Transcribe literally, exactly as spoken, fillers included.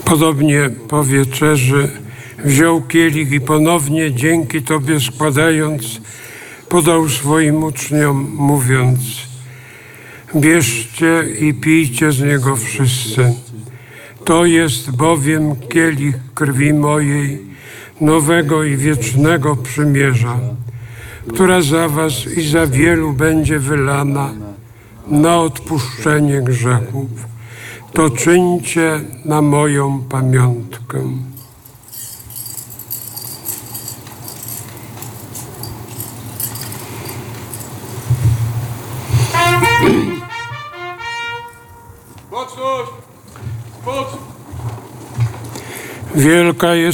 Podobnie po wieczerzy wziął kielich i ponownie dzięki Tobie składając, podał swoim uczniom, mówiąc: bierzcie i pijcie z niego wszyscy. To jest bowiem kielich krwi mojej, nowego i wiecznego przymierza, która za was i za wielu będzie wylana na odpuszczenie grzechów. To czyńcie na moją pamiątkę. Wielka jest